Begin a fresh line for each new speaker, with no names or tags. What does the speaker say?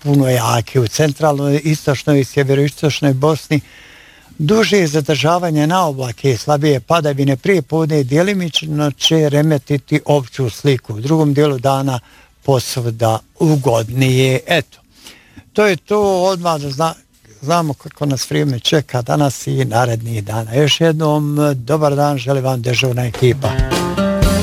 puno jake. U centralnoj, istočnoj i sjeveroistočnoj Bosni duže zadržavanje na oblake i slabije padavine prije podne djelimično će remetiti opću sliku. U drugom dijelu dana posvuda ugodnije. Eto, to je to, odmah da znamo kako nas vrijeme čeka danas i narednih dana. Još jednom dobar dan, želim vam dežurna ekipa.